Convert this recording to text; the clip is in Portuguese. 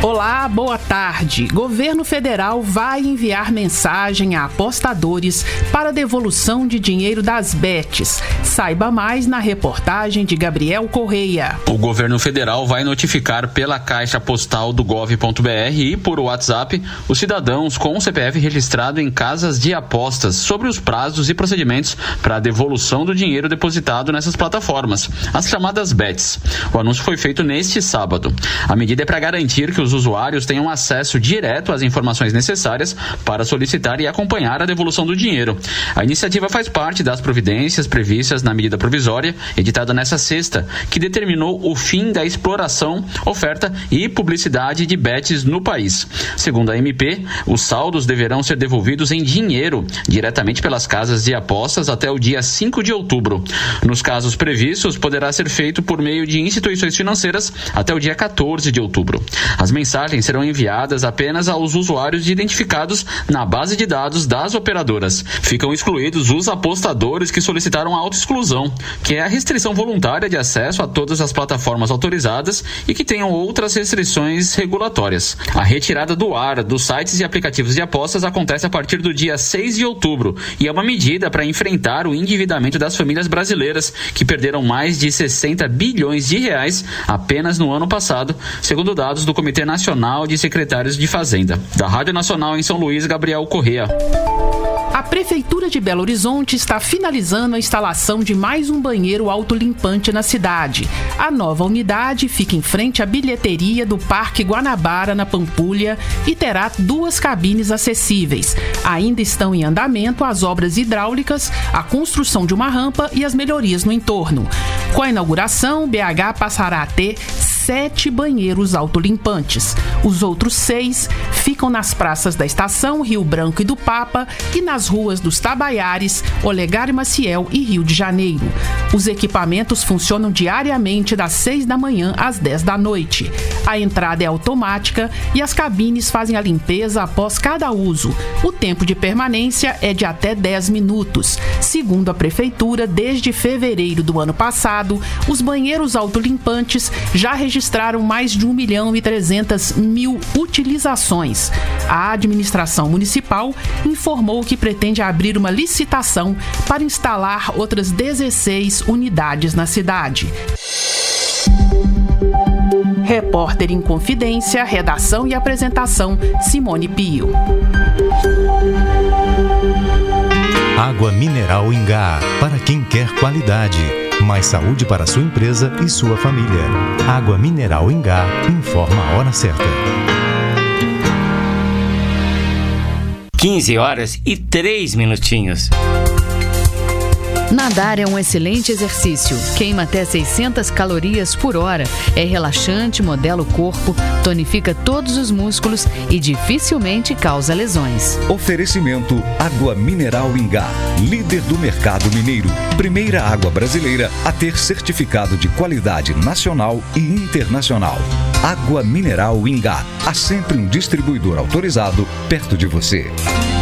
Olá, boa tarde. Governo federal vai enviar mensagem a apostadores para devolução de dinheiro das bets. Saiba mais na reportagem de Gabriel Correia. O governo federal vai notificar pela caixa postal do gov.br e por WhatsApp os cidadãos com o CPF registrado em casas de apostas sobre os prazos e procedimentos para a devolução do dinheiro depositado nessas plataformas, as chamadas bets. O anúncio foi feito neste sábado. A medida é para garantir que os usuários tenham acesso direto às informações necessárias para solicitar e acompanhar a devolução do dinheiro. A iniciativa faz parte das providências previstas na medida provisória, editada nesta sexta, que determinou o fim da exploração, oferta e publicidade de bets no país. Segundo a MP, os saldos deverão ser devolvidos em dinheiro, diretamente pelas casas de apostas até o dia 5 de outubro. Nos casos previstos, poderá ser feito por meio de instituições financeiras até o dia 14 de outubro. As mensagens serão enviadas apenas aos usuários identificados na base de dados das operadoras. Ficam excluídos os apostadores que solicitaram a autoexclusão, que é a restrição voluntária de acesso a todas as plataformas autorizadas e que tenham outras restrições regulatórias. A retirada do ar dos sites e aplicativos de apostas acontece a partir do dia 6 de outubro e é uma medida para enfrentar o endividamento das famílias brasileiras, que perderam mais de 60 bilhões de reais apenas no ano passado, segundo dados do Comitê Nacional de Secretários de Fazenda. Da Rádio Nacional em São Luís, Gabriel Correia. A Prefeitura de Belo Horizonte está finalizando a instalação de mais um banheiro autolimpante na cidade. A nova unidade fica em frente à bilheteria do Parque Guanabara, na Pampulha, e terá 2 cabines acessíveis. Ainda estão em andamento as obras hidráulicas, a construção de uma rampa e as melhorias no entorno. Com a inauguração, BH passará a ter 7 banheiros autolimpantes. Os outros 6 ficam nas praças da Estação, Rio Branco e do Papa e nas ruas dos Tabaiares, Olegário Maciel e Rio de Janeiro. Os equipamentos funcionam diariamente das 6 da manhã às 10 da noite. A entrada é automática e as cabines fazem a limpeza após cada uso. O tempo de permanência é de até 10 minutos. Segundo a Prefeitura, desde fevereiro do ano passado, os banheiros autolimpantes já registraram mais de 1.300.000 utilizações. A administração municipal informou que pretende abrir uma licitação para instalar outras 16 unidades na cidade. Repórter em Confidência, redação e apresentação, Simone Pio. Água mineral Ingá, para quem quer qualidade. Mais saúde para sua empresa e sua família. Água mineral Ingá informa a hora certa. 15h03. Nadar é um excelente exercício. Queima até 600 calorias por hora. É relaxante, modela o corpo, tonifica todos os músculos e dificilmente causa lesões. Oferecimento Água Mineral Ingá, líder do mercado mineiro. Primeira água brasileira a ter certificado de qualidade nacional e internacional. Água Mineral Ingá. Há sempre um distribuidor autorizado perto de você.